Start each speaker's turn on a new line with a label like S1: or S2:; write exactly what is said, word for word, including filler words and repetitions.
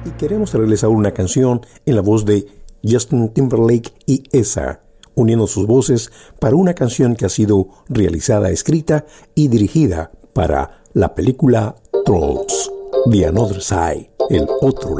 S1: Y queremos traerles ahora una canción en la voz de Justin Timberlake y Esa, uniendo sus voces para una canción que ha sido realizada, escrita y dirigida para la película Trolls, The Another Side, el otro